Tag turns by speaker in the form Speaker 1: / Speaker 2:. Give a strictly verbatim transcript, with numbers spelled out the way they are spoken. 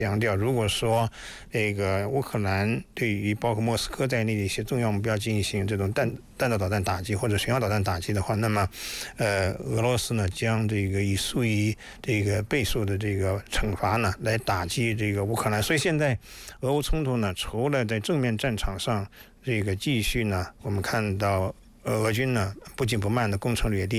Speaker 1: 强调，如果说这个乌克兰对于包括莫斯科在内的一些重要目标进行这种弹弹道导弹打击或者巡航导弹打击的话，那么，呃，俄罗斯呢将这个以数以这个倍数的这个惩罚呢来打击这个乌克兰。所以现在俄乌冲突呢，除了在正面战场上这个继续呢，我们看到俄军呢不紧不慢的攻城略地。